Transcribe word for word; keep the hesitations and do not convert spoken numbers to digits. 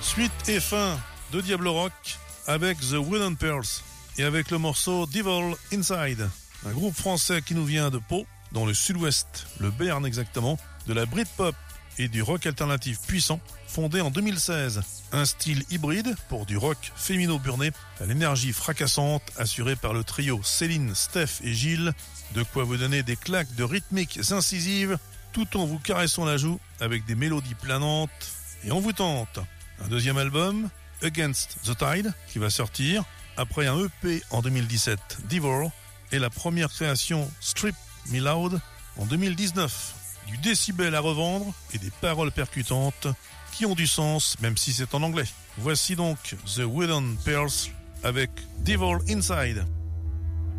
Suite et fin de Diablo Rock avec The Wooden Pearls et avec le morceau Devil Inside, un groupe français qui nous vient de Pau, dans le sud-ouest, le Béarn exactement, de la Britpop et du rock alternatif puissant, fondé en deux mille seize. Un style hybride pour du rock fémino-burné à l'énergie fracassante assurée par le trio Céline, Steph et Gilles, de quoi vous donner des claques de rythmiques incisives tout en vous caressant la joue avec des mélodies planantes et envoûtantes. Un deuxième album, Against the Tide, qui va sortir après un E P en deux mille dix-sept, Devour, et la première création Strip Me Loud en deux mille dix-neuf. Du décibel à revendre et des paroles percutantes qui ont du sens même si c'est en anglais. Voici donc The Wooden Pearls avec Devil Inside.